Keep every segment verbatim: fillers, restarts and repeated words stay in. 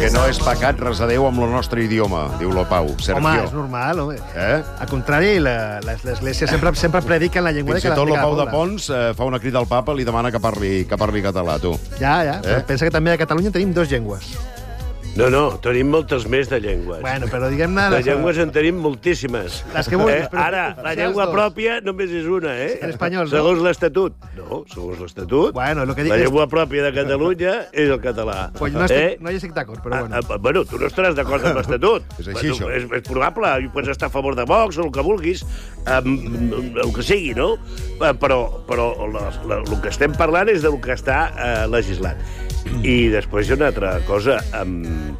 no és pecat res a Déu amb el nostre idioma, diu lo Pau. Sergio. Home, és normal, home. Eh? Al contrari, l'Església sempre, sempre predica en la llengua Fins de i cada tot lo Pau de poble. Pons eh, fa una crida al papa, li demana que parli, que parli català, tu. Ja, ja. Eh? Pensa que també a Catalunya tenim dues llengües. No, no, tenim moltes més de llengües. Bueno, però diguem-ne... De llengües en tenim moltíssimes. Les que vulguis, Eh, però- ara, la llengua pròpia només és una, eh? L'espanyol, no? Segons l'Estatut. No, segons l'Estatut. Bueno, lo que dic La és- llengua pròpia de Catalunya és el català. Pues no, estic, Eh? no hi estic d'acord, però bueno. Ah, ah, bueno, tu no estaràs d'acord amb l'Estatut. És així, això. És, és probable, i pots estar a favor de Vox o el que vulguis, um, el que sigui, no? Eh, Però, però la, la, el que estem parlant és del que està eh, legislat. I després hi ha una altra cosa. Um,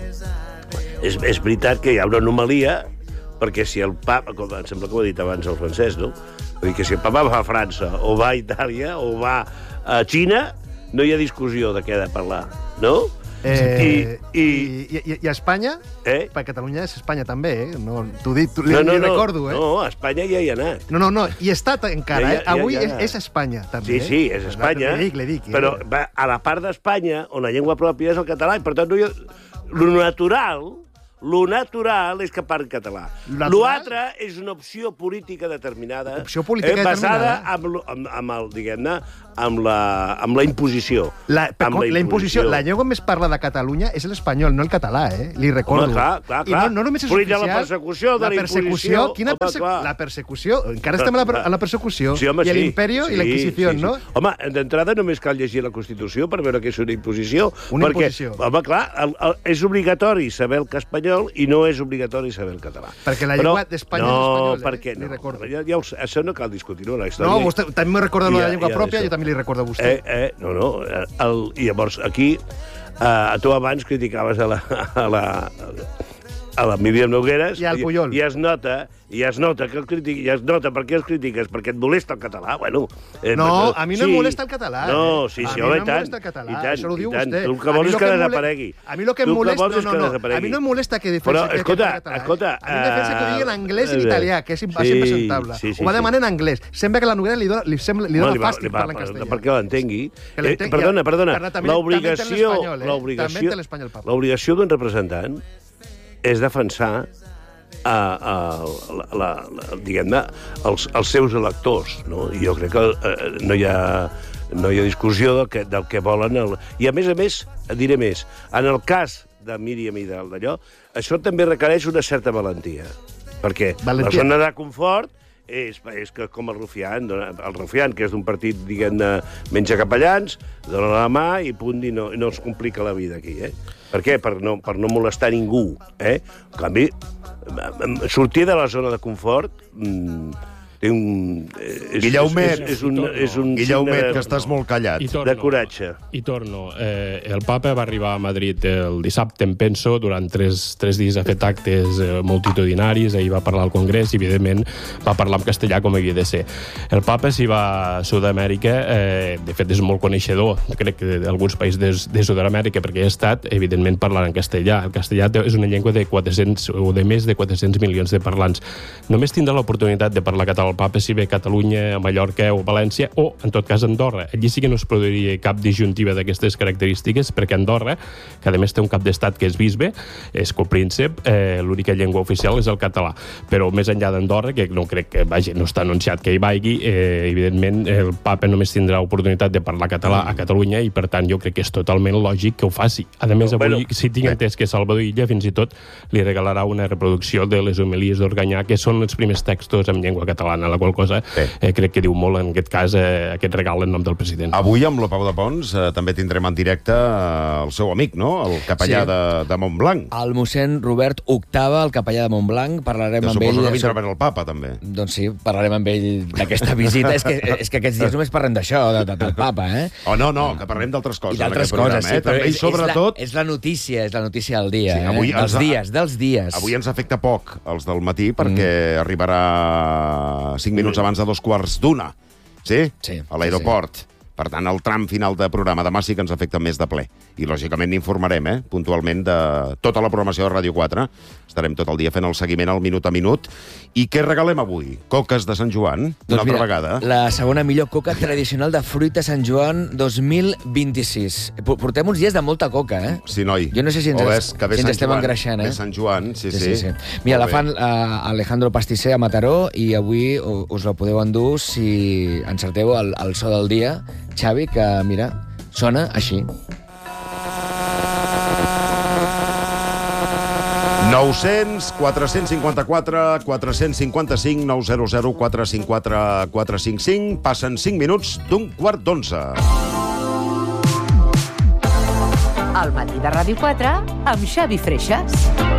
és, és veritat que hi ha una anomalia, perquè si el papa, com em sembla que ho ha dit abans el francès, no? Vull dir que si el papa va a França, o va a Itàlia, o va a Xina, no hi ha discussió de què ha de parlar, no? Eh, I- i, i- i, I a Espanya? Eh? Per Catalunya és Espanya també, eh? No, t'ho dic, tu, li, No, no, li no, recordo, eh? no, a Espanya ja hi ha anat. No, no, no, i ha estat encara, Ja, eh? ja, Avui ja, és, ja. és Espanya, també. Sí, sí, és eh? Espanya, Li dic, li dic. però Eh? va a la part d'Espanya on la llengua pròpia és el català, i per tant no hi ha... lo natural, lo natural és que parli català. Natural? L'altre és una opció política determinada, Opció política eh, basada determinada. amb, lo- amb, amb el, diguem-ne, amb la, amb la imposició. La, per, amb la, la imposició, la llengua més parlada a Catalunya és l'espanyol, no el català, eh? Li recordo. Home, clar, clar, I clar. no, no només és Fruit de oficial... la persecució, de la persecució, imposició. Quina Home, perse clar. la persecució? Encara estem a la, per- a la persecució. Sí, home, I sí. l'imperio sí, i la inquisició, sí, sí. no? Home, d'entrada només cal llegir la Constitució per veure que és una imposició. Una perquè, imposició. Home, clar, el, el, és obligatori saber el espanyol i no és obligatori saber el català. Perquè la Però- llengua d'Espanya no, és espanyol, eh? perquè Li no. recordo. Ja, ja, ho- això no cal discutir-ho, la història. No, vostè també me recorda Ja, la llengua ja, pròpia, això. jo també li recordo a vostè. Eh, eh, no, no. El, I llavors, aquí, eh, tu abans criticaves a la, a la, a la Míriam Nogueres I al Pujol. I, i es nota, i es nota que el critiqui, i es nota per què els critiques, perquè et molesta el català. Bueno, eh, No, però- a mi no em molesta el català, No, eh? sí, A sí, mi home, no em i tant. molesta el català, I tant, això ho diu i tant. vostè. Tu el A que mi vols lo és que que em mole- desaparegui. A mi lo que em Tu molesta... vols és No, que no, no. desaparegui. A mi no em molesta que defensi Però, que escolta, que català. escolta, A mi em defensa que ho digui en anglès i en eh, italià, que és, imp- sí, és impresentable. sí, sí, ho va sí. demanar en anglès. Sembla que la Noguera li dona, li sembla, li Home, dona li va- fàstic li va- parlar en castellà. Perquè l'entengui. Que l'entengui. Eh, perdona, perdona. Perdona, també- L'obligació també té l'espanyol, eh? També l'obligació té l'espanyol, papa. l'obligació d'un representant és defensar a, a, la, la, la, diguem-ne, els, els seus electors, no? I jo crec que eh, no hi ha no hi ha discussió del que, del que volen. El... I, a més a més, et diré més, en el cas de Míriam i d'allò, això també requereix una certa valentia, perquè Valentia. la zona de confort és, és que com el Rufián, dona- el Rufián, que és d'un partit, diguem-ne, menja capellans, dona la mà i punt, i no, i no es complica la vida aquí, eh? Per què? Per no, per no molestar ningú, eh? En canvi, sortir de la zona de confort mm, té un... És, Guillaumet. És, és, un, és un Guillaumet, signe que de, estàs molt callat. I torno, de coratge. I torno. Eh, el papa va arribar a Madrid el dissabte, em penso, durant tres, tres dies ha fet actes eh, multitudinaris, ahir va parlar al Congrés i, evidentment, va parlar en castellà com havia de ser. El papa s'hi va a Sud-amèrica, eh, de fet és molt coneixedor, crec que d'alguns països de, de Sud-amèrica, perquè he estat, evidentment, parlant en castellà. El castellà té- és una llengua de quatre-cents o de més de quatre-cents milions de parlants. Només tindrà l'oportunitat de parlar català el papa si ve a Catalunya, a Mallorca o València, o, en tot cas, a Andorra. Allí sí que no es produiria cap disjuntiva d'aquestes característiques, perquè Andorra, que a més té un cap d'estat que és bisbe, és copríncep, eh, l'única llengua oficial és el català. Però més enllà d'Andorra, que no crec que, vaja, no està anunciat que hi vagi, eh, evidentment, el papa només tindrà oportunitat de parlar català a Catalunya i, per tant, jo crec que és totalment lògic que ho faci. A més, avui, Bueno, si tinc entès que Salvador Illa, fins i tot, li regalarà una reproducció de les homilies d'Organyà, que són els primers textos en llengua catalana, la qual cosa eh, crec que diu molt, en aquest cas, eh, aquest regal en nom del president. Avui, amb el Pau de Pons, eh, també tindrem en directe eh, el seu amic, no?, el capellà Sí. de, de Montblanc. El mossèn Robert Octava, el capellà de Montblanc, parlarem Que amb suposo ell... que vindrà a veure el papa, també. Doncs sí, parlarem amb ell d'aquesta visita. és, que, és que aquests dies només parlem d'això, de, de, del papa, eh? Oh, no, no, que parlem d'altres coses. I d'altres en aquest coses, programa, sí, eh? però També, és, i sobretot... és, la, és la notícia, és la notícia del dia, Sí, avui eh? Dels ens ha- dies, dels dies. Avui ens afecta poc, els del matí, perquè mm. arribarà cinc minuts abans de dos quarts d'una, sí? Sí, A l'aeroport. Per tant, el tram final de programa demà sí que ens afecta més de ple. i lògicament n'informarem, eh, puntualment, de tota la programació de Ràdio quatre. Estarem tot el dia fent el seguiment al minut a minut. I què regalem avui? Coques de Sant Joan, una Doncs altra mira, vegada. La segona millor coca tradicional de fruita Sant Joan dos mil vint-i-sis. P- Portem uns dies de molta coca, eh? Sí, noi. Jo no sé si ens, O es- ves que ve si ens Sant estem Joan, engreixant, eh? ve Sant Joan, sí, sí. Mira, Molt la bé. fan uh, Alejandro Pastisser a Mataró i avui u- us la podeu endur si encerteu el, el so del dia. Xavi, que, mira, sona així. nou cents, quatre-cents cinquanta-quatre, quatre-cents cinquanta-cinc, nou zero zero, quatre cinc quatre, quatre cinc cinc. Passen cinc minuts d'un quart d'onze. Al matí de Ràdio quatre amb Xavi Freixas.